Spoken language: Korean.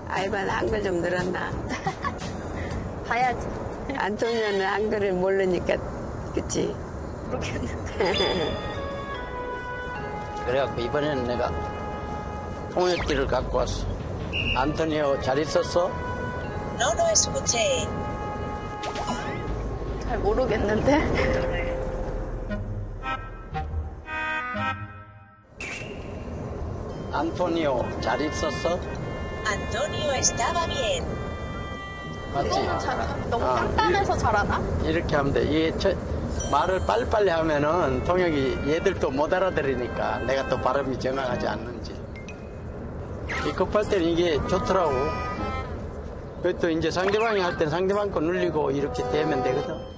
아이반 한글 좀 늘었나? 봐야지. 안토니오는 한글을 모르니까, 그치? 모르겠는데. 그래갖고 이번에는 내가 통역기를 갖고 왔어. 안토니오 잘 있었어? No lo escuché. 잘 모르겠는데. 안토니오 잘 있었어? Antonio estaba bien. 맞지? 너무 간단해서 잘하나? 이렇게 하면 돼. 이게 말을 빨리빨리 하면은 통역이 얘들도 못 알아들으니까 내가 또 발음이 정확하지 않는지. 이 급할 때는 이게 좋더라고. 또 이제 상대방이 할 때는 상대방 거 눌리고 이렇게 되면 되거든.